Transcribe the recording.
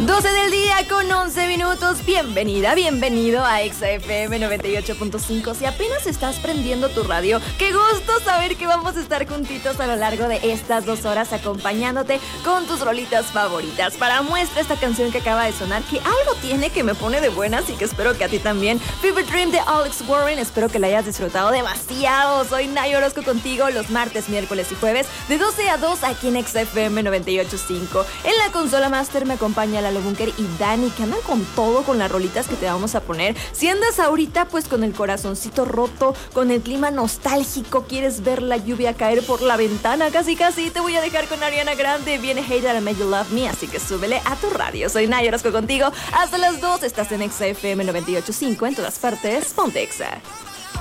12 del día con 11 minutos. Bienvenida, bienvenido a XFM 98.5. Si apenas estás prendiendo tu radio, qué gusto saber que vamos a estar juntitos a lo largo de estas 2 horas acompañándote con tus rolitas favoritas. Para muestra esta canción que acaba de sonar, que algo tiene que me pone de buenas y que espero que a ti también. Fever Dream de Alex Warren, espero que la hayas disfrutado demasiado. Soy Nay Orozco contigo los martes, miércoles y jueves de 12 a 2 aquí en XFM 98.5. En la consola master me acompaña Lalo Bunker y Dani, que andan con todo con las rolitas que te vamos a poner. Si andas ahorita pues con el corazoncito roto, con el clima nostálgico, quieres ver la lluvia caer por la ventana, casi te voy a dejar con Ariana Grande. Viene Hey That I Made You Love Me, así que súbele a tu radio. Soy Nay Orozco contigo hasta las 2. Estás en XFM 98.5, en todas partes, ponte Exa.